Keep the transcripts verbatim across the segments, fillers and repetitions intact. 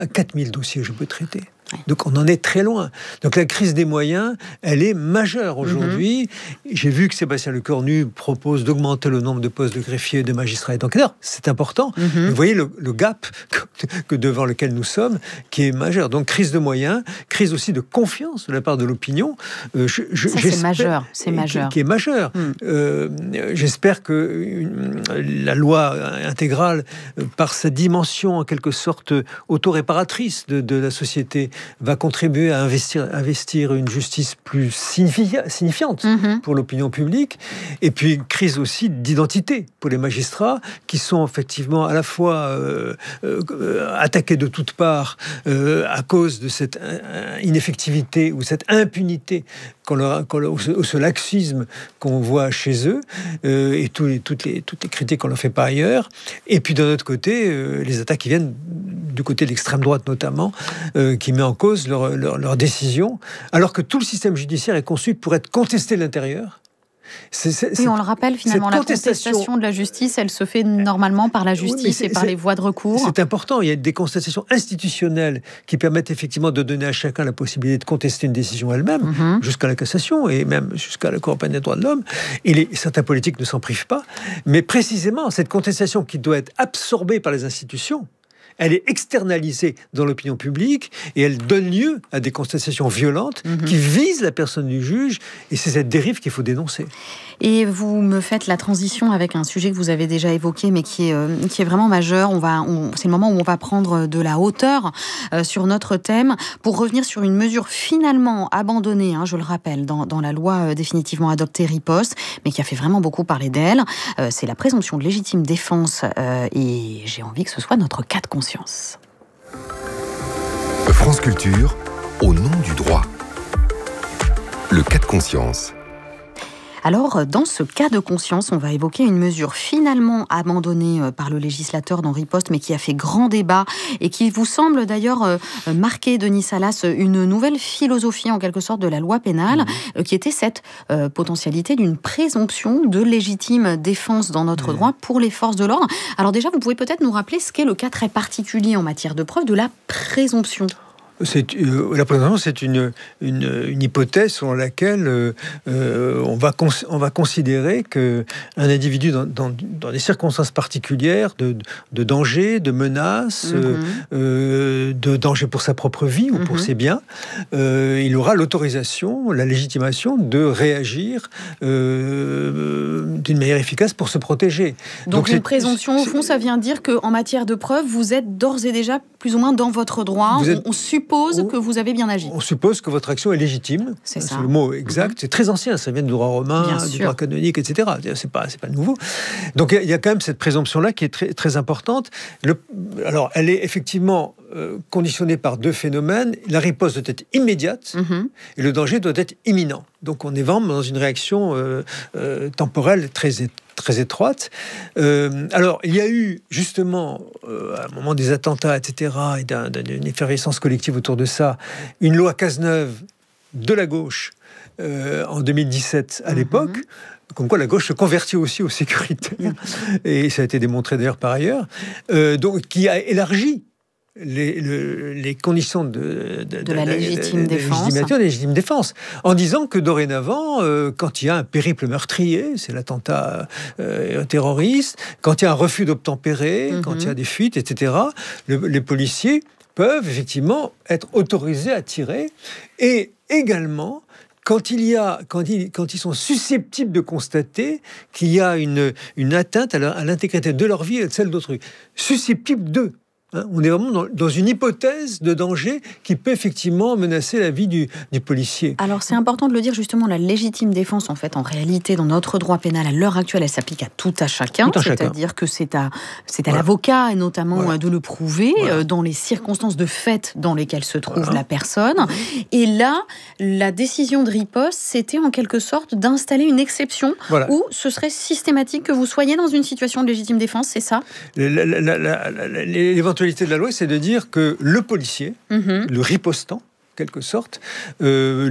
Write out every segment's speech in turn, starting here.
quatre mille dossiers je peux traiter. Donc on en est très loin. Donc la crise des moyens, elle est majeure aujourd'hui. Mmh. J'ai vu que Sébastien Lecornu propose d'augmenter le nombre de postes de greffiers, de magistrats et d'enquêteurs. C'est important. Mmh. Vous voyez le, le gap que, que devant lequel nous sommes, qui est majeur. Donc crise de moyens, crise aussi de confiance de la part de l'opinion. Euh, je, je, Ça c'est majeur, c'est majeur. Qui, qui est majeur. Mmh. Euh, j'espère que une, la loi intégrale, par sa dimension en quelque sorte autoréparatrice de, de la société, va contribuer à investir, investir une justice plus signifi- signifiante mmh. pour l'opinion publique. Et puis, une crise aussi d'identité pour les magistrats qui sont effectivement à la fois euh, euh, attaqués de toutes parts euh, à cause de cette euh, ineffectivité ou cette impunité qu'on leur, qu'on leur, ou ce laxisme qu'on voit chez eux euh, et tous les, toutes, les, toutes les critiques qu'on leur fait par ailleurs. Et puis, d'un autre côté, euh, les attaques qui viennent du côté de l'extrême droite notamment, euh, qui met en cause leurs leur, leur décisions, alors que tout le système judiciaire est conçu pour être contesté de l'intérieur. C'est, c'est, oui, on le rappelle, finalement, la contestation... contestation de la justice, elle se fait normalement par la justice oui, et par les voies de recours. C'est important, il y a des contestations institutionnelles qui permettent effectivement de donner à chacun la possibilité de contester une décision elle-même, mm-hmm. jusqu'à la cassation et même jusqu'à la Cour européenne des droits de l'homme. Et les, certains politiques ne s'en privent pas. Mais précisément, cette contestation qui doit être absorbée par les institutions, elle est externalisée dans l'opinion publique et elle donne lieu à des contestations violentes mmh. qui visent la personne du juge, et c'est cette dérive qu'il faut dénoncer. Et vous me faites la transition avec un sujet que vous avez déjà évoqué, mais qui est, euh, qui est vraiment majeur. On va, on, c'est le moment où on va prendre de la hauteur euh, sur notre thème pour revenir sur une mesure finalement abandonnée, hein, je le rappelle, dans, dans la loi euh, définitivement adoptée Riposte, mais qui a fait vraiment beaucoup parler d'elle. Euh, c'est la présomption de légitime défense euh, et j'ai envie que ce soit notre cas de conscience. France Culture, au nom du droit. Le cas de conscience. Alors, dans ce cas de conscience, on va évoquer une mesure finalement abandonnée par le législateur dans Riposte, mais qui a fait grand débat et qui vous semble d'ailleurs marquer, Denis Salas, une nouvelle philosophie en quelque sorte de la loi pénale, mmh. qui était cette euh, potentialité d'une présomption de légitime défense dans notre mmh. droit pour les forces de l'ordre. Alors déjà, vous pouvez peut-être nous rappeler ce qu'est le cas très particulier en matière de preuve de la présomption. C'est, euh, la présomption, c'est une, une, une hypothèse selon laquelle euh, euh, on, va cons- on va considérer qu'un individu, dans, dans, dans des circonstances particulières de, de danger, de menace, mm-hmm. euh, de danger pour sa propre vie mm-hmm. ou pour ses biens, euh, il aura l'autorisation, la légitimation de réagir euh, d'une manière efficace pour se protéger. Donc, Donc une c'est, présomption, c'est, au fond, ça vient dire qu'en matière de preuve, vous êtes d'ores et déjà plus ou moins dans votre droit. On, êtes... on suppose On, que vous avez bien agi. On suppose que votre action est légitime. C'est, c'est le mot exact. Mm-hmm. C'est très ancien, ça vient du droit romain, bien du sûr. droit canonique, et cetera. C'est pas, c'est pas nouveau. Donc il y, y a quand même cette présomption-là qui est très, très importante. Le, alors elle est effectivement euh, conditionnée par deux phénomènes. La riposte doit être immédiate mm-hmm. et le danger doit être imminent. Donc on est vraiment dans une réaction euh, euh, temporelle très très étroite. Euh, alors, il y a eu, justement, euh, à un moment des attentats, et cetera, et d'un, d'une effervescence collective autour de ça, une loi Cazeneuve de la gauche euh, en deux mille dix-sept, à l'époque, mm-hmm. comme quoi la gauche se convertit aussi aux sécuritaires, mm-hmm. et ça a été démontré d'ailleurs par ailleurs, euh, donc, qui a élargi Les, le, les conditions de, de, de, de la, la légitime de, de, défense. De la légitime défense, en disant que dorénavant, euh, quand il y a un périple meurtrier, c'est l'attentat euh, terroriste, quand il y a un refus d'obtempérer, mm-hmm. quand il y a des fuites, et cetera, le, les policiers peuvent effectivement être autorisés à tirer, et également quand il y a, quand ils, quand ils sont susceptibles de constater qu'il y a une, une atteinte à, la, à l'intégrité de leur vie et de celle d'autrui, susceptibles d'eux. Hein, on est vraiment dans, dans une hypothèse de danger qui peut effectivement menacer la vie du, du policier. Alors c'est important de le dire justement, la légitime défense, en fait, en réalité, dans notre droit pénal, à l'heure actuelle, elle s'applique à tout à chacun. Tout à c'est-à-dire chacun. que c'est à, c'est à voilà. l'avocat, et notamment voilà. de le prouver, voilà. euh, dans les circonstances de fait dans lesquelles se trouve voilà. la personne. Et là, la décision de riposte, c'était en quelque sorte d'installer une exception voilà. où ce serait systématique que vous soyez dans une situation de légitime défense, c'est ça ? la, la, la, la, la, L'éventualité de la loi, c'est de dire que le policier, mm-hmm. le ripostant, quelque sorte, euh, lui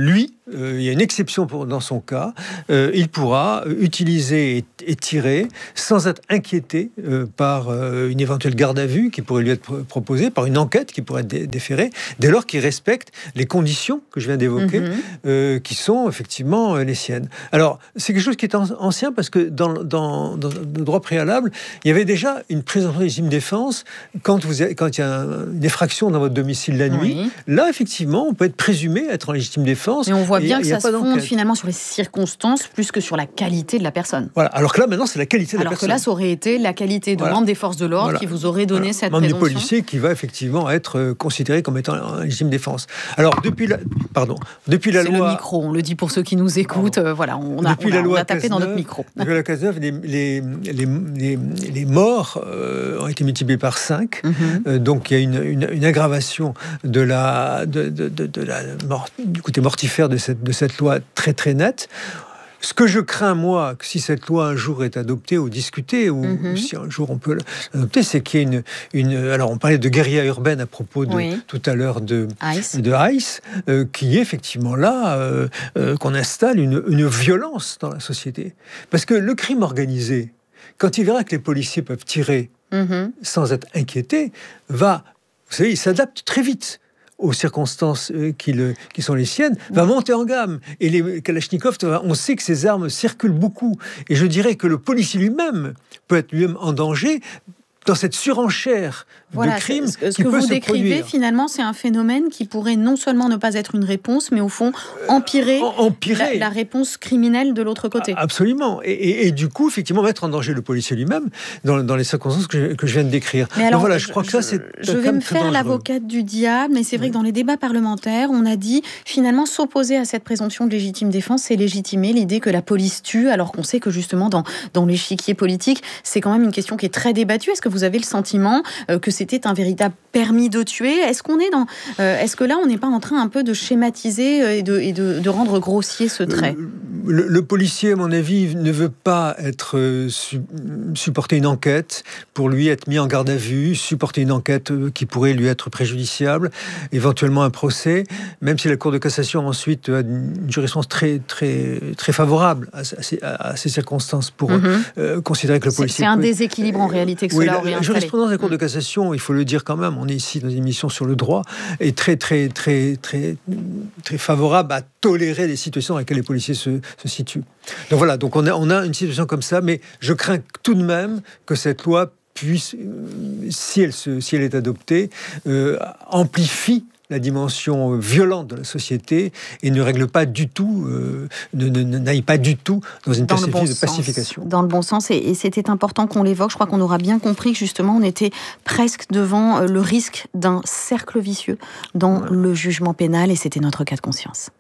euh, il y a une exception pour, dans son cas, euh, il pourra utiliser et, et tirer sans être inquiété euh, par euh, une éventuelle garde à vue qui pourrait lui être pr- proposée, par une enquête qui pourrait être dé- déférée, dès lors qu'il respecte les conditions que je viens d'évoquer, mm-hmm. euh, qui sont effectivement euh, les siennes. Alors, c'est quelque chose qui est an- ancien parce que dans, dans, dans le droit préalable, il y avait déjà une présomption de légitime défense quand, vous avez, quand il y a une effraction dans votre domicile la nuit. Oui. Là, effectivement, on peut être présumé être en légitime défense. Mais on voit bien que ça se fonde finalement sur les circonstances plus que sur la qualité de la personne. Voilà. Alors que là, maintenant, c'est la qualité de Alors la personne. Alors que là, ça aurait été la qualité de voilà. membre des forces de l'ordre voilà. qui vous aurait donné voilà. cette membre présomption. Du policier qui va effectivement être considéré comme étant en légitime défense. Alors, depuis la, pardon, depuis la c'est loi... C'est le micro, on le dit pour ceux qui nous écoutent. Euh, voilà, on a, depuis on a, la loi on a tapé Cazeneuve, dans notre micro. Depuis la Cazeneuve, les, les, les, les, les morts euh, ont été multipliés par cinq. Mm-hmm. Euh, donc, il y a une, une, une aggravation de la, de, de, de, de la mort, du côté mortifère de cette, de cette loi très, très nette. Ce que je crains, moi, que si cette loi un jour est adoptée ou discutée, ou mm-hmm. si un jour on peut l'adopter, c'est qu'il y ait une, une... Alors, on parlait de guérilla urbaine à propos de, oui. tout à l'heure de Ice, de Ice euh, qui est effectivement là, euh, euh, qu'on installe une, une violence dans la société. Parce que le crime organisé, quand il verra que les policiers peuvent tirer mm-hmm. sans être inquiétés, va... Vous savez, il s'adapte très vite aux circonstances qui, le, qui sont les siennes, va monter en gamme. Et les Kalachnikov, on sait que ces armes circulent beaucoup. Et je dirais que le policier lui-même peut être lui-même en danger dans cette surenchère voilà, de crimes ce, ce qui que peut vous se décrivez, produire. Finalement, c'est un phénomène qui pourrait non seulement ne pas être une réponse, mais au fond empirer, euh, empirer. La, la réponse criminelle de l'autre côté. Absolument. Et, et, et du coup, effectivement, mettre en danger le policier lui-même dans, dans les circonstances que je, que je viens de décrire. Mais alors, Donc voilà, je, je crois je, que ça, c'est Je vais me faire l'avocate du diable, mais c'est vrai oui. que dans les débats parlementaires, on a dit, finalement, s'opposer à cette présomption de légitime défense, c'est légitimer l'idée que la police tue, alors qu'on sait que justement, dans, dans l'échiquier politique, c'est quand même une question qui est très débattue. Est-ce que vous avez le sentiment euh, que c'était un véritable permis de tuer? Est-ce qu'on est dans, euh, est-ce que là, on n'est pas en train un peu de schématiser et de, et de, de rendre grossier ce trait? euh, le, le policier, à mon avis, ne veut pas être euh, su, supporter une enquête pour lui être mis en garde à vue, supporter une enquête euh, qui pourrait lui être préjudiciable, éventuellement un procès, même si la Cour de cassation ensuite a une jurisprudence très très très favorable à, à, ces, à ces circonstances pour mm-hmm. euh, considérer que le policier. C'est, c'est un déséquilibre en réalité que oui, cela la, aurait la installé. jurisprudence de la Cour de cassation, il faut le dire quand même, on est ici dans une émission sur le droit, est très très très très très favorable à tolérer les situations dans lesquelles les policiers se, se situent. Donc voilà, donc on a on a une situation comme ça, mais je crains tout de même que cette loi puisse, si elle se, si elle est adoptée, euh, amplifie la dimension violente de la société et ne règle pas du tout, euh, ne, ne, n'aille pas du tout dans une dans perspective bon de pacification. Sens, dans le bon sens, et, et c'était important qu'on l'évoque. Je crois qu'on aura bien compris que justement, on était presque devant le risque d'un cercle vicieux dans ouais. le jugement pénal, et c'était notre cas de conscience.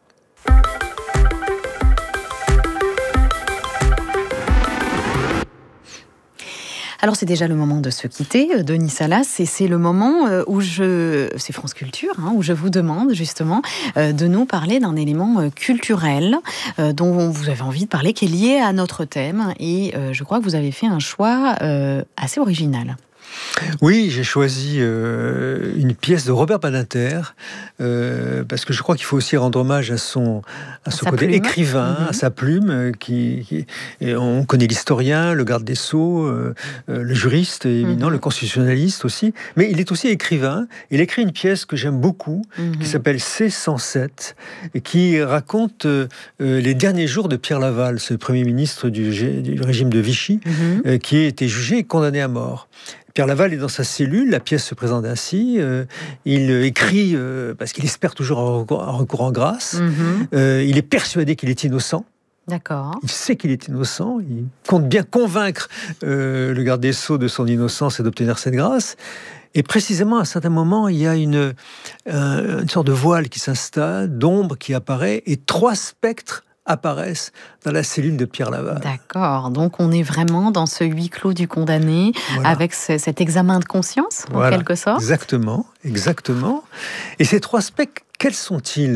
Alors c'est déjà le moment de se quitter, Denis Salas, et c'est le moment où je, c'est France Culture, hein, où je vous demande justement de nous parler d'un élément culturel dont vous avez envie de parler, qui est lié à notre thème, et je crois que vous avez fait un choix assez original. Oui, j'ai choisi euh, une pièce de Robert Badinter euh, parce que je crois qu'il faut aussi rendre hommage à son, à son côté plume. écrivain, mm-hmm. à sa plume. Qui, qui, et on connaît l'historien, le garde des Sceaux, euh, euh, le juriste, évidemment, mm-hmm. le constitutionnaliste aussi. Mais il est aussi écrivain. Il écrit une pièce que j'aime beaucoup, mm-hmm. qui s'appelle C cent sept, et qui raconte euh, les derniers jours de Pierre Laval, ce premier ministre du, du régime de Vichy, mm-hmm. euh, qui a été jugé et condamné à mort. Pierre Laval est dans sa cellule, la pièce se présente ainsi, euh, il écrit, euh, parce qu'il espère toujours un recours, un recours en grâce, mm-hmm. euh, il est persuadé qu'il est innocent. D'accord. Il sait qu'il est innocent, il compte bien convaincre euh, le garde des Sceaux de son innocence et d'obtenir cette grâce. Et précisément, à un certain moment, il y a une, euh, une sorte de voile qui s'installe, d'ombre qui apparaît, et trois spectres apparaissent dans la cellule de Pierre Laval. D'accord, donc on est vraiment dans ce huis clos du condamné, voilà. avec ce, cet examen de conscience, en voilà. quelque sorte. Exactement, exactement. Et ces trois spectres, quels sont-ils ?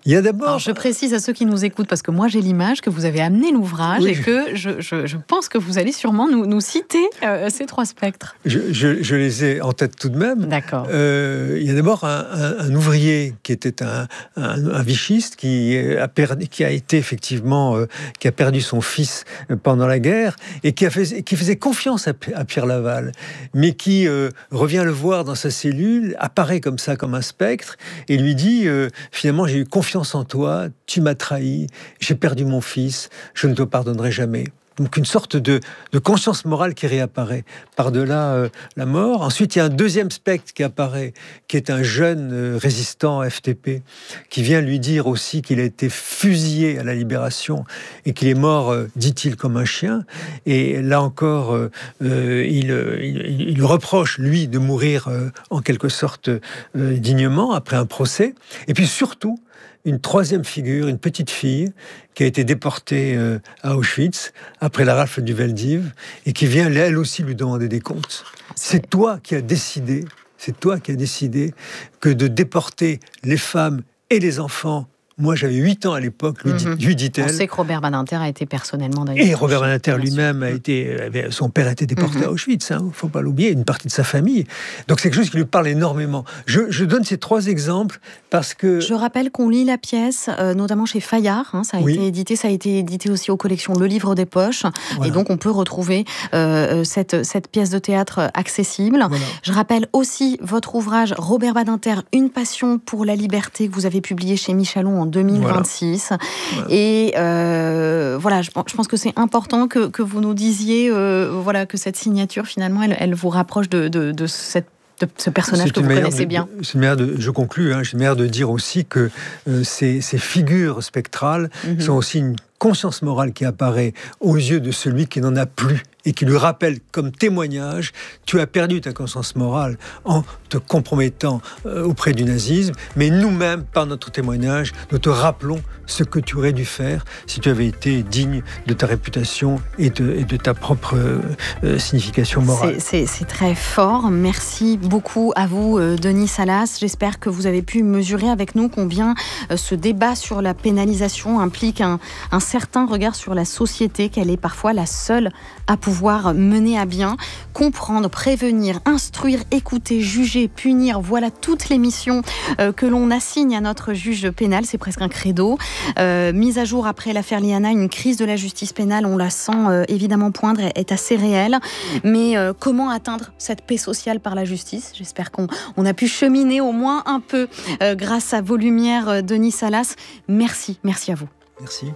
Il y a d'abord... Alors, je précise à ceux qui nous écoutent, parce que moi j'ai l'image que vous avez amené l'ouvrage oui, et que je, je, je pense que vous allez sûrement nous, nous citer euh, ces trois spectres. Je, je, je les ai en tête tout de même. D'accord. Euh, il y a d'abord un, un, un ouvrier qui était un, un, un vichiste qui a, perdu, qui a été effectivement, euh, qui a perdu son fils pendant la guerre et qui, a fait, qui faisait confiance à, à Pierre Laval, mais qui euh, revient le voir dans sa cellule, apparaît comme ça, comme un spectre, et lui dit euh, finalement j'ai eu confiance en toi, tu m'as trahi, j'ai perdu mon fils, je ne te pardonnerai jamais. Donc une sorte de, de conscience morale qui réapparaît par-delà euh, la mort. Ensuite, il y a un deuxième spectre qui apparaît, qui est un jeune euh, résistant F T P, qui vient lui dire aussi qu'il a été fusillé à la Libération et qu'il est mort, euh, dit-il, comme un chien. Et là encore, euh, euh, il, il, il reproche, lui, de mourir euh, en quelque sorte euh, dignement après un procès. Et puis surtout, une troisième figure, une petite fille qui a été déportée euh, à Auschwitz après la rafle du Veldiv et qui vient elle aussi lui demander des comptes. C'est toi qui as décidé, c'est toi qui as décidé que de déporter les femmes et les enfants. Moi, j'avais huit ans à l'époque, lui, mm-hmm. lui dit-elle. On sait que Robert Badinter a été personnellement d'ailleurs. Et Robert Badinter lui-même a été, avait, son père a été déporté mm-hmm. à Auschwitz. Il hein, ne faut pas l'oublier, une partie de sa famille. Donc c'est quelque chose qui lui parle énormément. Je, je donne ces trois exemples parce que. Je rappelle qu'on lit la pièce, euh, notamment chez Fayard. Hein, ça a oui. été édité, ça a été édité aussi aux collections Le Livre des Poches. Voilà. Et donc on peut retrouver euh, cette cette pièce de théâtre accessible. Voilà. Je rappelle aussi votre ouvrage Robert Badinter, Une passion pour la liberté, que vous avez publié chez Michalon en deux mille vingt-six. Voilà. Voilà. Et euh, voilà, je, je pense que c'est important que, que vous nous disiez euh, voilà, que cette signature, finalement, elle, elle vous rapproche de, de, de cette de ce personnage que vous connaissez de, bien. C'est une manière de, je conclus, hein, c'est une manière de dire aussi que euh, ces, ces figures spectrales mm-hmm. sont aussi une conscience morale qui apparaît aux yeux de celui qui n'en a plus et qui lui rappelle comme témoignage, tu as perdu ta conscience morale en te compromettant euh, auprès du nazisme, mais nous-mêmes, par notre témoignage, nous te rappelons ce que tu aurais dû faire si tu avais été digne de ta réputation et de, et de ta propre euh, signification morale. C'est, c'est, c'est très fort. Merci beaucoup à vous, euh, Denis Salas. J'espère que vous avez pu mesurer avec nous combien euh, ce débat sur la pénalisation implique un, un certain regard sur la société, qu'elle est parfois la seule à pouvoir mener à bien, comprendre, prévenir, instruire, écouter, juger, punir. Voilà toutes les missions euh, que l'on assigne à notre juge pénal. C'est presque un credo. Euh, mise à jour après l'affaire Liana, une crise de la justice pénale, on la sent euh, évidemment poindre, est assez réelle. Mais euh, comment atteindre cette paix sociale par la justice ? J'espère qu'on on a pu cheminer au moins un peu euh, grâce à vos lumières, euh, Denis Salas. Merci, merci à vous. Merci.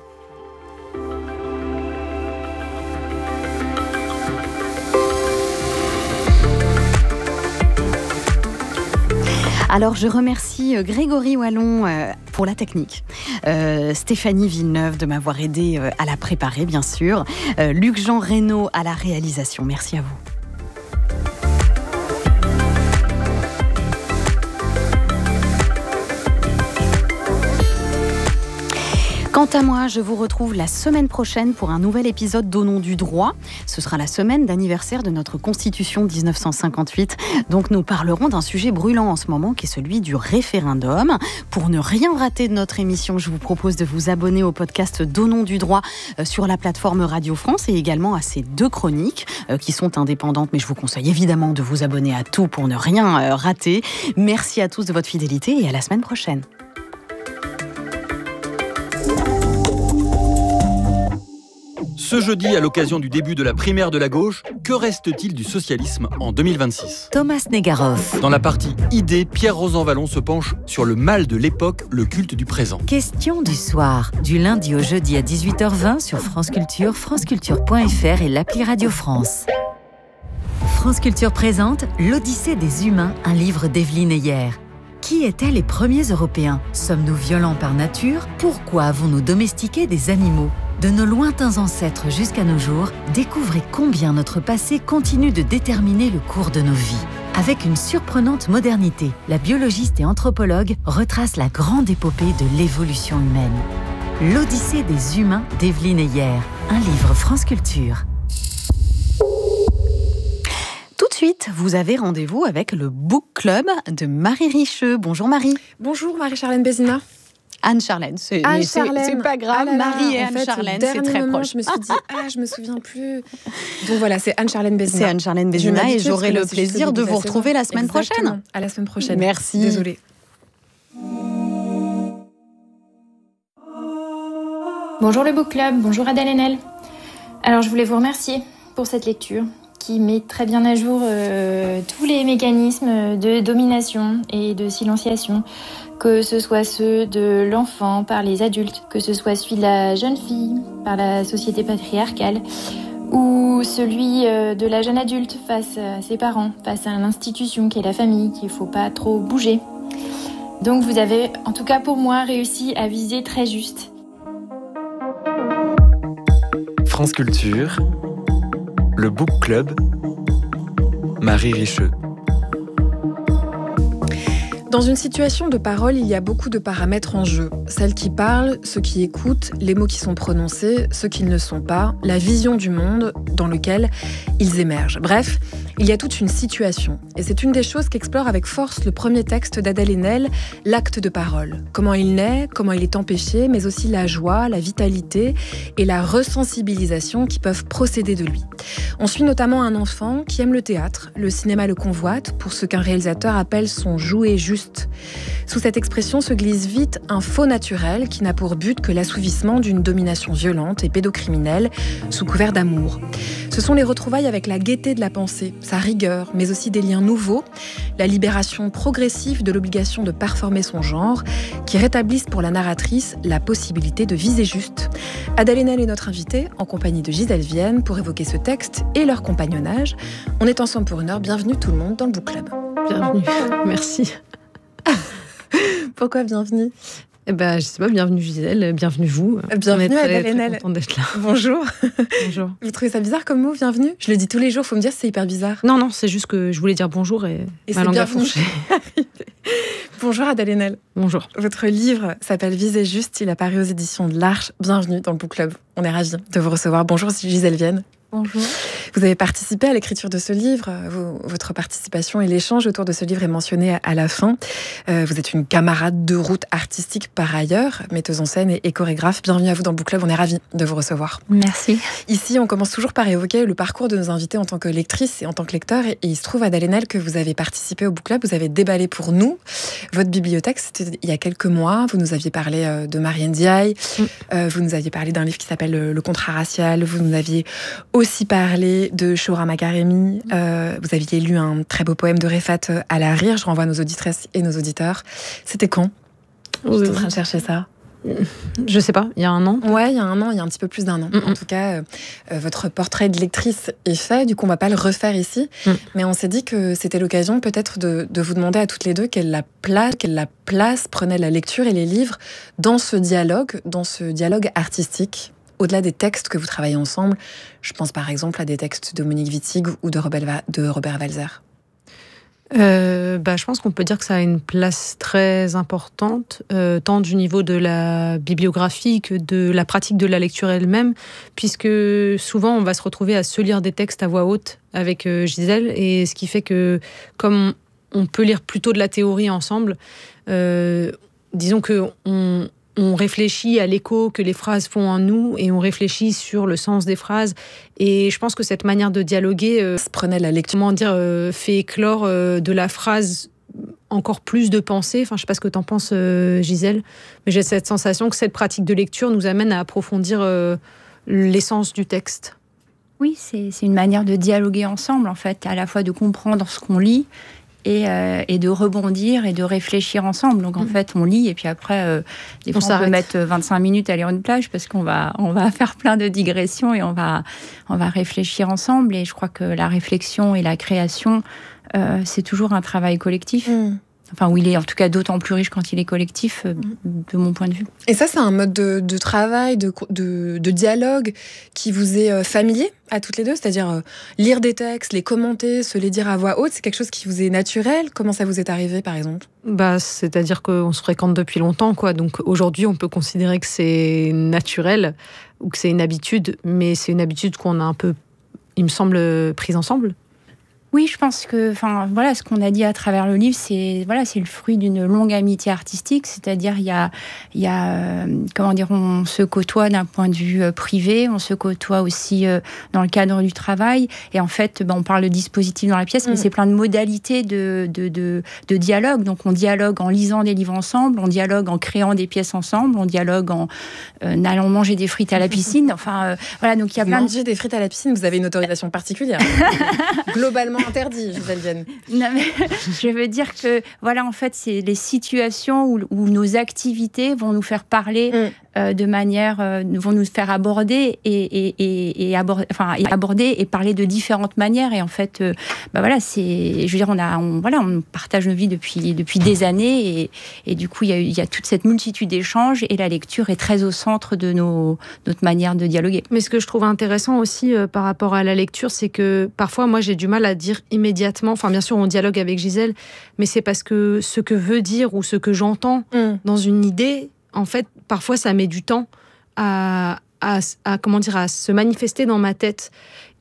Alors, je remercie Grégory Wallon pour la technique, euh, Stéphanie Villeneuve de m'avoir aidé à la préparer, bien sûr, euh, Luc-Jean Reynaud à la réalisation. Merci à vous. Quant à moi, je vous retrouve la semaine prochaine pour un nouvel épisode d'Au nom du droit. Ce sera la semaine d'anniversaire de notre Constitution dix-neuf cent cinquante-huit. Donc nous parlerons d'un sujet brûlant en ce moment qui est celui du référendum. Pour ne rien rater de notre émission, je vous propose de vous abonner au podcast d'Au nom du droit sur la plateforme Radio France et également à ces deux chroniques qui sont indépendantes. Mais je vous conseille évidemment de vous abonner à tout pour ne rien rater. Merci à tous de votre fidélité et à la semaine prochaine. Ce jeudi, à l'occasion du début de la primaire de la gauche, que reste-t-il du socialisme en deux mille vingt-six ? Thomas Negaroff. Dans la partie idées, Pierre Rosanvallon se penche sur le mal de l'époque, le culte du présent. Question du soir, du lundi au jeudi à dix-huit heures vingt sur France Culture, franceculture point f r et l'appli Radio France. France Culture présente L'Odyssée des humains, un livre d'Evelyne Heyer. Qui étaient les premiers Européens ? Sommes-nous violents par nature ? Pourquoi avons-nous domestiqué des animaux ? De nos lointains ancêtres jusqu'à nos jours, découvrez combien notre passé continue de déterminer le cours de nos vies. Avec une surprenante modernité, la biologiste et anthropologue retrace la grande épopée de l'évolution humaine. L'Odyssée des humains d'Evelyne Heyer, un livre France Culture. Tout de suite, vous avez rendez-vous avec le Book Club de Marie Richeux. Bonjour Marie. Bonjour Marie-Charlène Bézina. Anne-Charlène, c'est, Anne c'est, Charlène. c'est pas grave. Ah là là, Marie et en fait, Anne-Charlène, au c'est dernier très moment, proche. Je me suis dit, ah, je me souviens plus. Donc voilà, c'est Anne-Charlène Bézina. C'est Anne-Charlène Bézina et j'aurai le là, plaisir de vous retrouver la semaine Exactement. prochaine. À la semaine prochaine. Merci. Désolée. Bonjour le Book Club, bonjour Adèle Haenel. Alors je voulais vous remercier pour cette lecture qui met très bien à jour euh, tous les mécanismes de domination et de silenciation, que ce soit ceux de l'enfant par les adultes, que ce soit celui de la jeune fille par la société patriarcale, ou celui euh, de la jeune adulte face à ses parents, face à l'institution qui est la famille, qu'il ne faut pas trop bouger. Donc vous avez, en tout cas pour moi, réussi à viser très juste. France Culture, le Book Club, Marie Richeux. Dans une situation de parole, il y a beaucoup de paramètres en jeu. Celles qui parlent, ceux qui écoutent, les mots qui sont prononcés, ceux qui ne le sont pas, la vision du monde dans lequel ils émergent. Bref, il y a toute une situation. Et c'est une des choses qu'explore avec force le premier texte d'Adèle Haenel, l'acte de parole. Comment il naît, comment il est empêché, mais aussi la joie, la vitalité et la resensibilisation qui peuvent procéder de lui. On suit notamment un enfant qui aime le théâtre, le cinéma le convoite, pour ce qu'un réalisateur appelle son jouet juste. Sous cette expression se glisse vite un faux naturel qui n'a pour but que l'assouvissement d'une domination violente et pédocriminelle sous couvert d'amour. Ce sont les retrouvailles avec la gaieté de la pensée, sa rigueur, mais aussi des liens nouveaux, la libération progressive de l'obligation de performer son genre, qui rétablissent pour la narratrice la possibilité de viser juste. Adèle Haenel est notre invitée, en compagnie de Gisèle Vienne, pour évoquer ce texte et leur compagnonnage. On est ensemble pour une heure. Bienvenue tout le monde dans le Book Club. Bienvenue, merci. Pourquoi bienvenue ? Eh ben, je sais pas, bienvenue Gisèle, bienvenue vous. Bienvenue très, Adèle très Haenel. contente d'être là. Bonjour. Bonjour. Vous trouvez ça bizarre comme mot, bienvenue ? Je le dis tous les jours, faut me dire si c'est hyper bizarre. Non, non, c'est juste que je voulais dire bonjour et, et ma langue a fourché. Bonjour Adèle Haenel. Bonjour. Votre livre s'appelle Viser juste, il a paru aux éditions de l'Arche. Bienvenue dans le Book Club. On est ravis de vous recevoir. Bonjour Gisèle Vienne. Bonjour. Vous avez participé à l'écriture de ce livre. Vous, votre participation et l'échange autour de ce livre est mentionné à, à la fin. Euh, vous êtes une camarade de route artistique par ailleurs, metteuse en scène et, et chorégraphe. Bienvenue à vous dans le Book Club, on est ravis de vous recevoir. Merci. Ici, on commence toujours par évoquer le parcours de nos invités en tant que lectrice et en tant que lecteur. Et, et il se trouve, Adèle Haenel, que vous avez participé au Book Club, vous avez déballé pour nous votre bibliothèque. C'était il y a quelques mois. Vous nous aviez parlé euh, de Marie Ndiaye. Mm. Euh, vous nous aviez parlé d'un livre qui s'appelle Le, le contrat racial. Vous nous aviez aussi parlé de Shoura Makaremi. Euh, vous aviez lu un très beau poème de Refat Al-Harrir. Je renvoie nos auditrices et nos auditeurs. C'était quand ? Je suis en train de chercher ça. Je sais pas, il y a un an. Ouais, il y a un an, il y a un petit peu plus d'un an. Mm-hmm. En tout cas, euh, votre portrait de lectrice est fait. Du coup, on va pas le refaire ici. Mm. Mais on s'est dit que c'était l'occasion peut-être de, de vous demander à toutes les deux quelle la place, quelle la place prenait la lecture et les livres dans ce dialogue, dans ce dialogue artistique. Au-delà des textes que vous travaillez ensemble, je pense par exemple à des textes de Monique Wittig ou de Robert, de Robert Walser. Euh, bah, je pense qu'on peut dire que ça a une place très importante, euh, tant du niveau de la bibliographie que de la pratique de la lecture elle-même, puisque souvent on va se retrouver à se lire des textes à voix haute avec euh, Gisèle, et ce qui fait que comme on peut lire plutôt de la théorie ensemble, euh, disons que on On réfléchit à l'écho que les phrases font en nous et on réfléchit sur le sens des phrases. Et je pense que cette manière de dialoguer euh, prenait la lecture, comment dire, euh, fait éclore euh, de la phrase encore plus de pensée. Enfin, je ne sais pas ce que tu en penses, euh, Gisèle, mais j'ai cette sensation que cette pratique de lecture nous amène à approfondir euh, l'essence du texte. Oui, c'est, c'est une manière de dialoguer ensemble, en fait, à la fois de comprendre ce qu'on lit Et, euh, et de rebondir et de réfléchir ensemble. Donc en mmh. fait, on lit et puis après, euh, des fois, on, on peut mettre vingt-cinq minutes à lire une plage parce qu'on va, on va faire plein de digressions et on va, on va réfléchir ensemble. Et je crois que la réflexion et la création, euh, c'est toujours un travail collectif. Mmh. Enfin, où il est en tout cas d'autant plus riche quand il est collectif, euh, de mon point de vue. Et ça, c'est un mode de, de travail, de, de, de dialogue qui vous est euh, familier à toutes les deux ? C'est-à-dire euh, lire des textes, les commenter, se les dire à voix haute, c'est quelque chose qui vous est naturel ? Comment ça vous est arrivé, par exemple ? Bah, c'est-à-dire qu'on se fréquente depuis longtemps, quoi. Donc aujourd'hui, on peut considérer que c'est naturel ou que c'est une habitude, mais c'est une habitude qu'on a un peu, il me semble, prise ensemble. Oui, je pense que, enfin, voilà, ce qu'on a dit à travers le livre, c'est voilà, c'est le fruit d'une longue amitié artistique. C'est-à-dire, il y a, il y a, euh, comment dire, on se côtoie d'un point de vue euh, privé, on se côtoie aussi euh, dans le cadre du travail. Et en fait, ben, on parle de dispositif dans la pièce, mmh. mais c'est plein de modalités de, de, de, de dialogue. Donc, on dialogue en lisant des livres ensemble, on dialogue en créant des pièces ensemble, on dialogue en euh, allant manger des frites à la piscine. Enfin, euh, voilà, donc il y a vous plein manger de... des frites à la piscine. Vous avez une autorisation particulière. Globalement interdit, Gisèle Vienne. Non, mais je veux dire que, voilà, en fait, c'est les situations où, où nos activités vont nous faire parler mm. euh, de manière, euh, vont nous faire aborder et, et, et, et, aborder, enfin, et aborder et parler de différentes manières. Et en fait, euh, bah voilà, c'est, je veux dire, on a, on, voilà, on partage nos vies depuis, depuis des années et, et du coup, il y a, il y a toute cette multitude d'échanges et la lecture est très au centre de nos, notre manière de dialoguer. Mais ce que je trouve intéressant aussi euh, par rapport à la lecture, c'est que parfois, moi, j'ai du mal à dire immédiatement, enfin bien sûr on dialogue avec Gisèle, mais c'est parce que ce que veut dire ou ce que j'entends mm. dans une idée, en fait parfois ça met du temps à, à, à, comment dire, à se manifester dans ma tête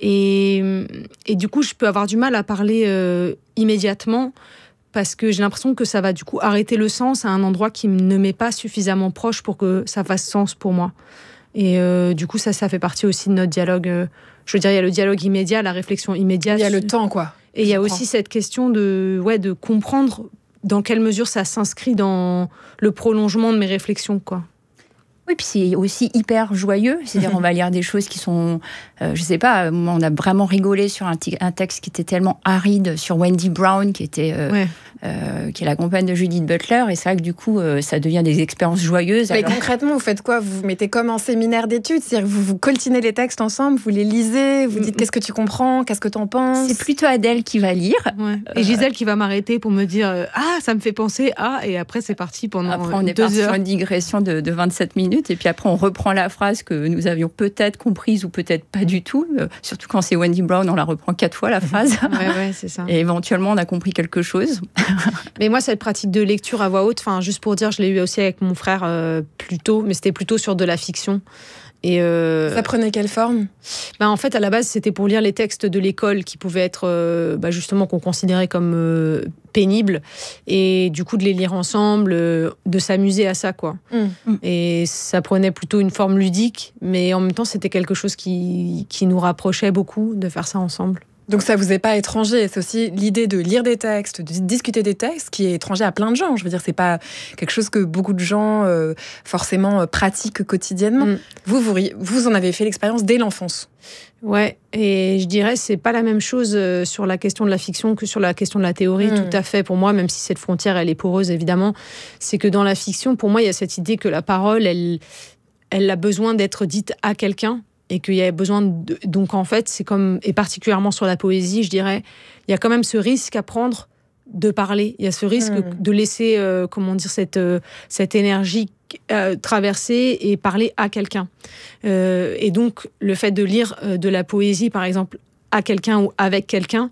et, et du coup je peux avoir du mal à parler euh, immédiatement parce que j'ai l'impression que ça va du coup arrêter le sens à un endroit qui ne m'est pas suffisamment proche pour que ça fasse sens pour moi. Et euh, du coup ça, ça fait partie aussi de notre dialogue. euh, Je veux dire, il y a le dialogue immédiat, la réflexion immédiate. Il y a le temps, quoi. Et il y a aussi cette question de, ouais, de comprendre dans quelle mesure ça s'inscrit dans le prolongement de mes réflexions, quoi. Oui, puis c'est aussi hyper joyeux. C'est-à-dire, on va lire des choses qui sont... Euh, je sais pas, on a vraiment rigolé sur un, t- un texte qui était tellement aride, sur Wendy Brown, qui était... Euh, ouais. Euh, qui est la compagne de Judith Butler, et c'est vrai que du coup, euh, ça devient des expériences joyeuses. Mais alors... concrètement, vous faites quoi ? Vous vous mettez comme en séminaire d'études, c'est-à-dire que vous vous coltinez les textes ensemble, vous les lisez, vous dites qu'est-ce que tu comprends, qu'est-ce que t'en penses ? C'est plutôt Adèle qui va lire. Ouais. Et Gisèle qui va m'arrêter pour me dire euh, « Ah, ça me fait penser à… » Et après, c'est parti pendant après, on est deux parti heures. sur une digression de, de vingt-sept minutes, et puis après, on reprend la phrase que nous avions peut-être comprise ou peut-être pas du tout. Euh, surtout quand c'est Wendy Brown, on la reprend quatre fois, la phrase. Ouais, ouais, c'est ça. Et éventuellement, on a compris quelque chose. Mais moi, cette pratique de lecture à voix haute, enfin, juste pour dire, je l'ai eu aussi avec mon frère euh, plus tôt, mais c'était plutôt sur de la fiction. Et euh, ça prenait quelle forme ? Ben, en fait, à la base, c'était pour lire les textes de l'école qui pouvaient être, euh, bah, justement, qu'on considérait comme euh, pénibles. Et du coup, de les lire ensemble, euh, de s'amuser à ça, quoi. Mmh. Et ça prenait plutôt une forme ludique, mais en même temps, c'était quelque chose qui, qui nous rapprochait beaucoup de faire ça ensemble. Donc ça vous est pas étranger, c'est aussi l'idée de lire des textes, de discuter des textes qui est étranger à plein de gens. Je veux dire, c'est pas quelque chose que beaucoup de gens euh, forcément euh, pratiquent quotidiennement. Mm. Vous, vous, vous en avez fait l'expérience dès l'enfance. Ouais, et je dirais c'est pas la même chose euh, sur la question de la fiction que sur la question de la théorie, mm. tout à fait pour moi, même si cette frontière elle est poreuse évidemment. C'est que dans la fiction, pour moi, il y a cette idée que la parole, elle, elle a besoin d'être dite à quelqu'un. Et qu'il y a besoin de... Donc, en fait, c'est comme... Et particulièrement sur la poésie, je dirais, il y a quand même ce risque à prendre de parler. Il y a ce risque mmh. de laisser, euh, comment dire, cette, euh, cette énergie euh, traverser et parler à quelqu'un. Euh, et donc, le fait de lire euh, de la poésie, par exemple, à quelqu'un ou avec quelqu'un,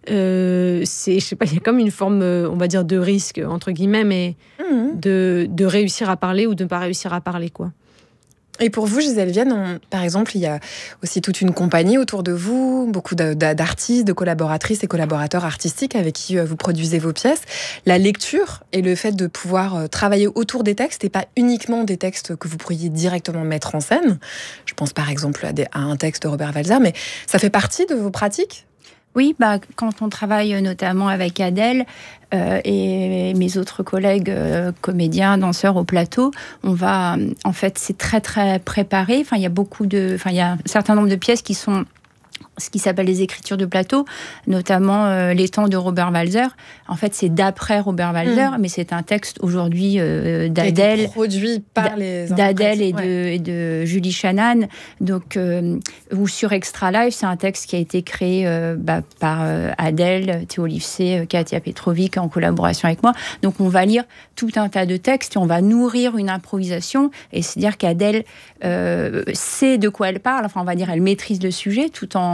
euh, c'est, je sais pas, il y a comme une forme, euh, on va dire, de risque, entre guillemets, mais mmh. de, de réussir à parler ou de ne pas réussir à parler, quoi. Et pour vous, Gisèle Vienne, on, par exemple, il y a aussi toute une compagnie autour de vous, beaucoup d'artistes, de collaboratrices et collaborateurs artistiques avec qui vous produisez vos pièces. La lecture et le fait de pouvoir travailler autour des textes et pas uniquement des textes que vous pourriez directement mettre en scène. Je pense par exemple à, des, à un texte de Robert Walser, mais ça fait partie de vos pratiques ? Oui, bah, quand on travaille notamment avec Adèle euh, et mes autres collègues euh, comédiens, danseurs au plateau, on va, en fait, c'est très très préparé. Enfin, il y a beaucoup de, enfin, il y a un certain nombre de pièces qui sont ce qui s'appelle les écritures de plateau, notamment euh, Les temps de Robert Walser. En fait, c'est d'après Robert Walser, mmh. mais c'est un texte aujourd'hui euh, d'Adèle, produit par les d'Adèle et, ouais. de, et de Julie Shannon. Donc, euh, ou sur Extra Life, c'est un texte qui a été créé euh, bah, par euh, Adèle, Théo Livesey, euh, Katia Petrovic en collaboration avec moi. Donc, on va lire tout un tas de textes et on va nourrir une improvisation. Et c'est-à-dire qu'Adèle euh, sait de quoi elle parle. Enfin, on va dire, elle maîtrise le sujet tout en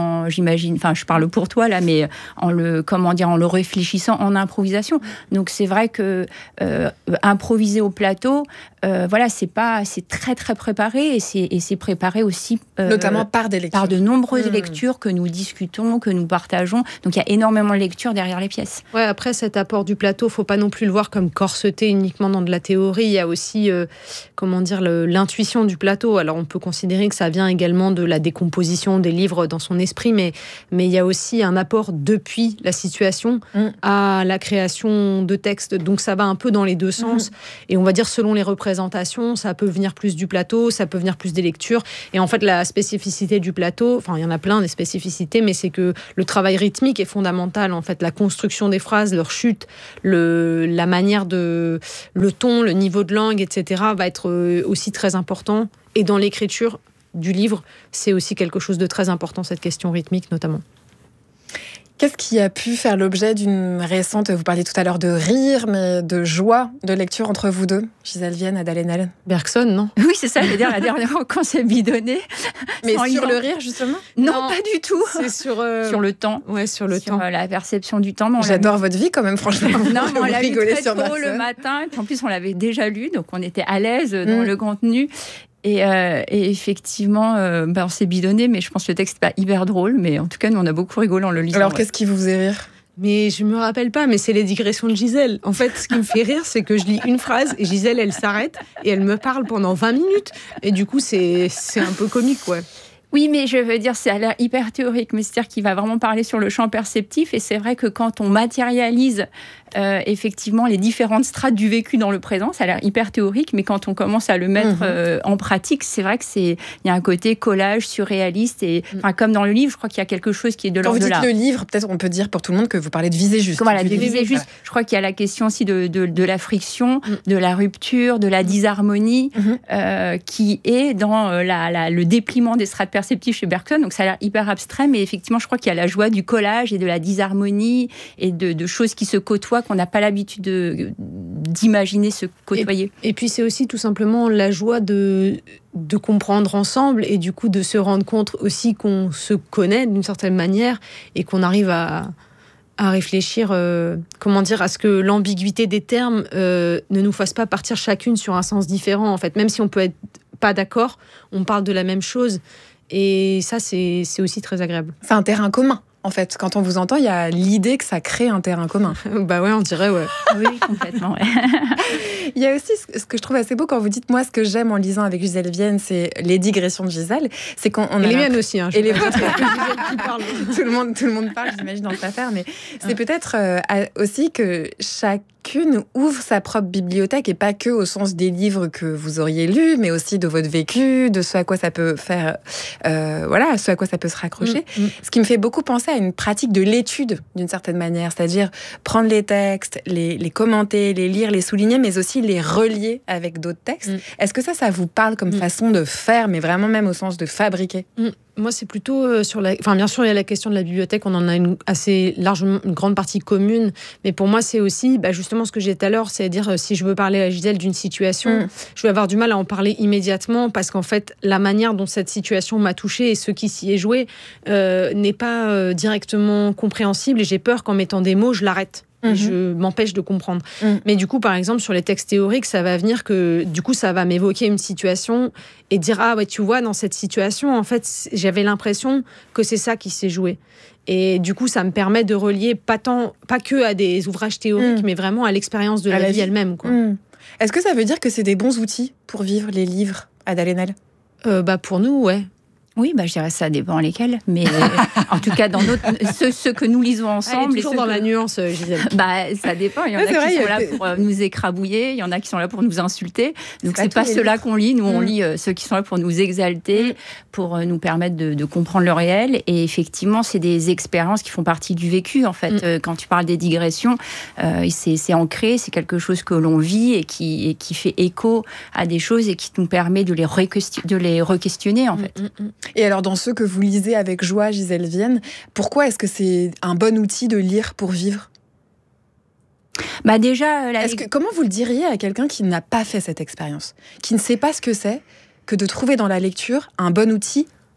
en, j'imagine, enfin, je parle pour toi là, mais en le, comment dire, en le réfléchissant en improvisation. Donc c'est vrai que euh, improviser au plateau, euh, voilà, c'est pas, c'est très très préparé et c'est, et c'est préparé aussi, euh, notamment par des lectures, par de nombreuses mmh. lectures que nous discutons, que nous partageons. Donc il y a énormément de lectures derrière les pièces. Ouais, après cet apport du plateau, faut pas non plus le voir comme corseté uniquement dans de la théorie. Il y a aussi, euh, comment dire, le, l'intuition du plateau. Alors on peut considérer que ça vient également de la décomposition des livres dans son esprit, mais mais il y a aussi un apport depuis la situation mmh. à la création de textes. Donc ça va un peu dans les deux sens. Mmh. Et on va dire selon les représentations, ça peut venir plus du plateau, ça peut venir plus des lectures. Et en fait, la spécificité du plateau, enfin il y en a plein des spécificités, mais c'est que le travail rythmique est fondamental. En fait, la construction des phrases, leur chute, le, la manière de, le ton, le niveau de langue, et cetera, va être aussi très important. Et dans l'écriture du livre, c'est aussi quelque chose de très important, cette question rythmique notamment. Qu'est-ce qui a pu faire l'objet d'une récente, vous parliez tout à l'heure de rire, mais de joie de lecture entre vous deux, Gisèle Vienne, Ada Lenel? Bergson, non? Oui, c'est ça, je veux dire, la dernière fois qu'on s'est bidonné. Mais sur lisant. Le rire, justement? Non, non, pas du tout. C'est sur, euh... sur le temps. Ouais, sur le sur temps. La perception du temps. J'adore votre vie quand même, franchement. Non, mais on l'a lu très tôt le matin, et puis en plus on l'avait déjà lu, donc on était à l'aise dans mmh. le contenu. Et, euh, et effectivement, euh, ben on s'est bidonné, mais je pense que le texte n'est pas hyper drôle. Mais en tout cas, nous, on a beaucoup rigolé en le lisant. Alors, ouais. qu'est-ce qui vous faisait rire? Mais je me rappelle pas, mais c'est les digressions de Gisèle. En fait, ce qui me fait rire, c'est que je lis une phrase et Gisèle, elle s'arrête et elle me parle pendant vingt minutes. Et du coup, c'est, c'est un peu comique, ouais. Oui, mais je veux dire, ça a l'air hyper théorique, mais c'est-à-dire qu'il va vraiment parler sur le champ perceptif. Et c'est vrai que quand on matérialise euh, effectivement les différentes strates du vécu dans le présent, ça a l'air hyper théorique, mais quand on commence à le mettre mmh. euh, en pratique, c'est vrai que c'est, il y a un côté collage surréaliste. Et mmh. enfin, comme dans le livre, je crois qu'il y a quelque chose qui est de l'ordre de là. Quand vous dites le livre, peut-être on peut dire pour tout le monde que vous parlez de visée juste. Voilà, de visée juste. Je crois qu'il y a la question aussi de, de, de la friction, mmh. de la rupture, de la disharmonie, mmh. euh, qui est dans la, la, le dépliement des strates perceptif chez Bergson, donc ça a l'air hyper abstrait, mais effectivement, je crois qu'il y a la joie du collage et de la disharmonie et de, de choses qui se côtoient qu'on n'a pas l'habitude de, d'imaginer se côtoyer. Et, et puis, c'est aussi tout simplement la joie de, de comprendre ensemble et du coup de se rendre compte aussi qu'on se connaît d'une certaine manière et qu'on arrive à à réfléchir, euh, comment dire, à ce que l'ambiguïté des termes euh, ne nous fasse pas partir chacune sur un sens différent, en fait. Même si on peut être pas d'accord, on parle de la même chose. Et ça, c'est, c'est aussi très agréable. C'est un terrain commun, en fait. Quand on vous entend, il y a l'idée que ça crée un terrain commun. Bah ouais, on dirait, ouais. Oui, complètement, ouais. Il y a aussi ce que je trouve assez beau quand vous dites, moi, ce que j'aime en lisant avec Gisèle Vienne, c'est les digressions de Gisèle. C'est qu'on, on et a les miennes aussi, hein. Et les vôtres. tout, le monde, tout le monde parle, j'imagine, dans cette affaire. Mais c'est ouais. peut-être euh, aussi que chaque Chacune ouvre sa propre bibliothèque et pas que au sens des livres que vous auriez lus, mais aussi de votre vécu, de ce à quoi ça peut faire, euh, voilà, ce à quoi ça peut se raccrocher. Mmh, mmh. Ce qui me fait beaucoup penser à une pratique de l'étude d'une certaine manière, c'est-à-dire prendre les textes, les, les commenter, les lire, les souligner, mais aussi les relier avec d'autres textes. Mmh. Est-ce que ça, ça vous parle comme mmh. façon de faire, mais vraiment même au sens de fabriquer? mmh. Moi, c'est plutôt sur la... Enfin, bien sûr, il y a la question de la bibliothèque. On en a une assez largement, une grande partie commune. Mais pour moi, c'est aussi bah, justement ce que j'ai dit tout à l'heure. C'est-à-dire, si je veux parler à Gisèle d'une situation, mmh. je vais avoir du mal à en parler immédiatement parce qu'en fait, la manière dont cette situation m'a touchée et ce qui s'y est joué euh, n'est pas euh, directement compréhensible. Et j'ai peur qu'en mettant des mots, je l'arrête. Et mmh. je m'empêche de comprendre. Mmh. Mais du coup, par exemple, sur les textes théoriques, ça va venir que, du coup, ça va m'évoquer une situation et dire, ah ouais, tu vois, dans cette situation, en fait, j'avais l'impression que c'est ça qui s'est joué. Et du coup, ça me permet de relier pas tant, pas que à des ouvrages théoriques, mmh. mais vraiment à l'expérience de la, la vie, vie elle-même, quoi. Mmh. Est-ce que ça veut dire que c'est des bons outils pour vivre les livres, Ada Lenel ? euh, bah, pour nous, ouais. Oui, bah, je dirais ça dépend lesquels, mais en tout cas, dans notre, ceux, ceux que nous lisons ensemble... Elle est toujours dans que... la nuance, Gisèle. Bah, ça dépend, il y en a qui vrai, sont là pour nous écrabouiller, il y en a qui sont là pour nous insulter, donc c'est, c'est pas ceux-là qu'on lit, nous mmh. on lit euh, ceux qui sont là pour nous exalter, mmh. pour euh, nous permettre de, de comprendre le réel, et effectivement, c'est des expériences qui font partie du vécu, en fait. Mmh. Euh, quand tu parles des digressions, euh, c'est, c'est ancré, c'est quelque chose que l'on vit et qui, et qui fait écho à des choses et qui nous permet de les, re-question- de les re-questionner, en fait. Mmh, mmh. Et alors, dans ceux que vous lisez avec joie, Gisèle Vienne, pourquoi est-ce que c'est un bon outil de lire pour vivre ? Bah déjà, la... est-ce que, comment vous le diriez à quelqu'un qui n'a pas fait cette expérience, qui ne sait pas ce que c'est que de trouver dans la lecture un bon outil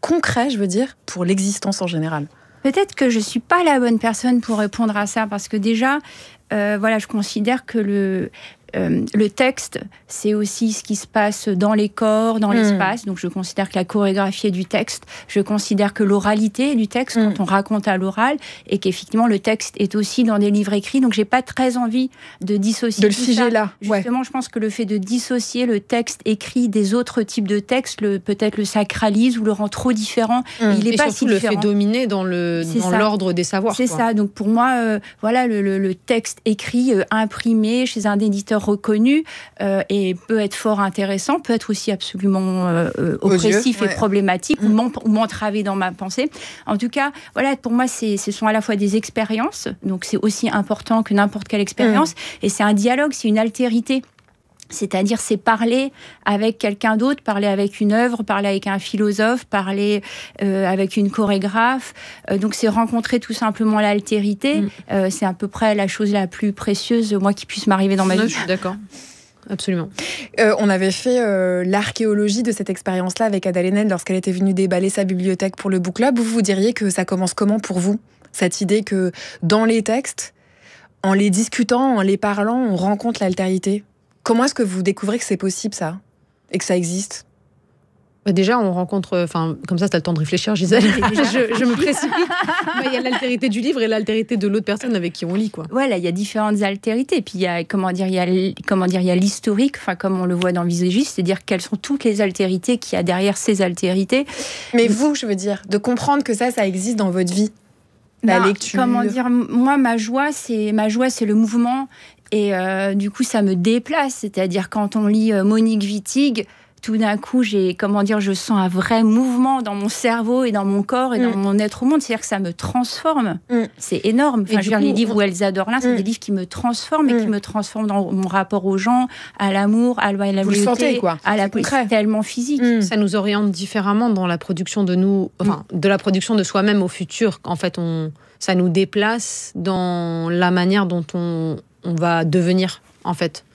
concret, je veux dire, pour l'existence en général? Peut-être que je ne suis pas la bonne personne pour répondre à ça, parce que déjà, euh, voilà, je considère que le... Euh, le texte, c'est aussi ce qui se passe dans les corps, dans mmh. l'espace. Donc, je considère que la chorégraphie est du texte. Je considère que l'oralité est du texte, mmh. quand on raconte à l'oral, et qu'effectivement, le texte est aussi dans des livres écrits. Donc, j'ai pas très envie de dissocier de le tout figer ça. là. Justement, ouais. je pense que le fait de dissocier le texte écrit des autres types de textes, le, peut-être le sacralise ou le rend trop différent. Mmh. Il est et pas surtout si le différent. fait dominer dans, le, dans l'ordre des savoirs. C'est quoi. ça. Donc, pour moi, euh, voilà, le, le, le texte écrit, euh, imprimé chez un éditeur reconnu, Euh, et peut être fort intéressant, peut être aussi absolument euh, oppressif ouais. et problématique, mmh. ou m'entraver dans ma pensée. En tout cas, voilà, pour moi, c'est, ce sont à la fois des expériences, donc c'est aussi important que n'importe quelle expérience, mmh. et c'est un dialogue, c'est une altérité. C'est-à-dire, c'est parler avec quelqu'un d'autre, parler avec une œuvre, parler avec un philosophe, parler euh, avec une chorégraphe. Euh, donc, c'est rencontrer tout simplement l'altérité. Mmh. Euh, c'est à peu près la chose la plus précieuse, moi, qui puisse m'arriver dans ma non, vie. Je suis d'accord. Absolument. Euh, on avait fait euh, l'archéologie de cette expérience-là avec Ada Lenel lorsqu'elle était venue déballer sa bibliothèque pour le book club. Vous vous diriez que ça commence comment pour vous, cette idée que dans les textes, en les discutant, en les parlant, on rencontre l'altérité? Comment est-ce que vous découvrez que c'est possible, ça, et que ça existe? Bah déjà, on rencontre... Enfin, comme ça, tu as le temps de réfléchir, Gisèle. je, je me précipite. Il bah, y a l'altérité du livre et l'altérité de l'autre personne avec qui on lit, quoi. Voilà, il y a différentes altérités. Puis, il y a, comment dire, il y a, comment dire, il y a l'historique, enfin, comme on le voit dans Viségiste, c'est-à-dire quelles sont toutes les altérités qu'il y a derrière ces altérités. Mais vous, je veux dire, de comprendre que ça, ça existe dans votre vie. La bah, lecture. Comment dire, moi, ma joie, c'est, ma joie, c'est le mouvement. Et euh, du coup, ça me déplace. C'est-à-dire, quand on lit euh, Monique Wittig, tout d'un coup, j'ai, comment dire, je sens un vrai mouvement dans mon cerveau et dans mon corps et mmh. dans mon être au monde. C'est-à-dire que ça me transforme. Mmh. C'est énorme. Enfin, je veux dire, les livres où Elsa Dorlin, c'est mmh. des livres qui me transforment et mmh. qui me transforment dans mon rapport aux gens, à l'amour, à la Vous le sentez, quoi. À la politique, tellement physique. Mmh. Ça nous oriente différemment dans la production de nous, enfin, mmh. de la production de soi-même au futur. En fait, on, ça nous déplace dans la manière dont on, on va devenir, en fait.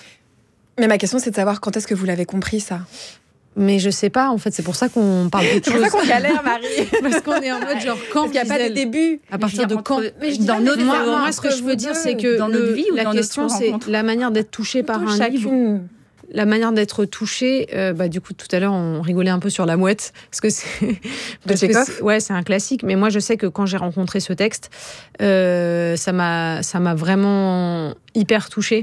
Mais ma question, c'est de savoir quand est-ce que vous l'avez compris, ça? Mais je sais pas, en fait, c'est pour ça qu'on parle de choses. C'est pour ça qu'on galère, Marie. Parce qu'on est en mode genre quand. Il n'y a pas de début. À partir de quand? Mais dans notre moi, moi, ce que je veux dire, c'est que dans notre vie ou la dans question, c'est la manière d'être touché par un livre. La manière d'être touché, euh, bah, du coup, tout à l'heure, on rigolait un peu sur La Mouette. Parce que c'est. Parce que c'est, ouais, c'est un classique. Mais moi, je sais que quand j'ai rencontré ce texte, euh, ça m'a, ça m'a vraiment hyper touchée.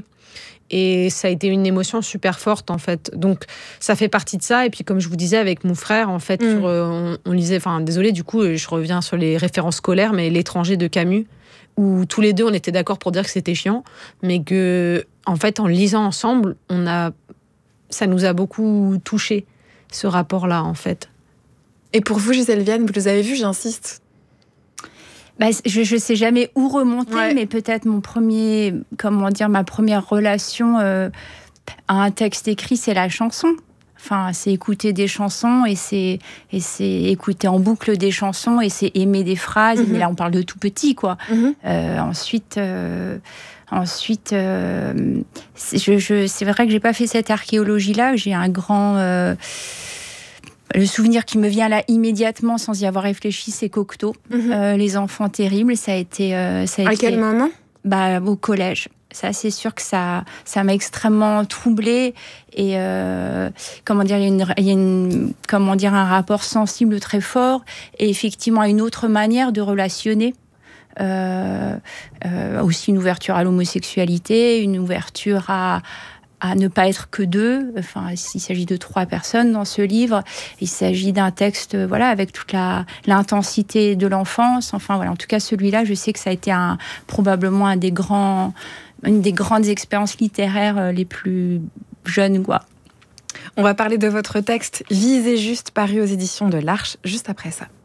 Et ça a été une émotion super forte, en fait. Donc, ça fait partie de ça. Et puis, comme je vous disais, avec mon frère, en fait, mmh. sur, euh, on, on lisait... Enfin, désolé, du coup, je reviens sur les références scolaires, mais L'étranger de Camus, où tous les deux, on était d'accord pour dire que c'était chiant, mais que, en fait, en lisant ensemble, on a... ça nous a beaucoup touchés, ce rapport-là, en fait. Et pour vous, Gisèle Vienne, vous les avez vus, j'insiste? Bah, je ne sais jamais où remonter, ouais. mais peut-être mon premier, comment dire, ma première relation euh, à un texte écrit, c'est la chanson. Enfin, c'est écouter des chansons et c'est, et c'est écouter en boucle des chansons et c'est aimer des phrases. Mm-hmm. Mais là, on parle de tout petit, quoi. Mm-hmm. Euh, ensuite, euh, ensuite euh, c'est, je, je, c'est vrai que je n'ai pas fait cette archéologie-là. J'ai un grand... Euh, Le souvenir qui me vient là immédiatement, sans y avoir réfléchi, c'est Cocteau. Mmh. Euh, les enfants terribles, ça a été... Euh, ça a à été, quel moment? Bah, au collège. Ça, c'est sûr que ça, ça m'a extrêmement troublée. Et euh, comment dire, il y a, une, il y a une, comment dire, un rapport sensible très fort. Et effectivement, une autre manière de relationner. Euh, euh, aussi une ouverture à l'homosexualité, une ouverture à... à ne pas être que deux. Enfin, il s'agit de trois personnes dans ce livre. Il s'agit d'un texte, voilà, avec toute la, l'intensité de l'enfance. Enfin, voilà. En tout cas, celui-là, je sais que ça a été un, probablement un des grands, une des grandes expériences littéraires les plus jeunes, quoi. On va parler de votre texte « Visez juste » paru aux éditions de l'Arche, juste après ça.